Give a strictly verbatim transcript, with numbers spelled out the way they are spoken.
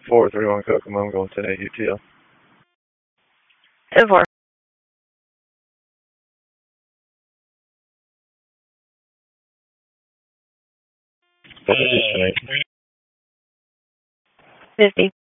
four three one Kokomo, I'm going ten eight U T L. ten four. Position eight. fifty.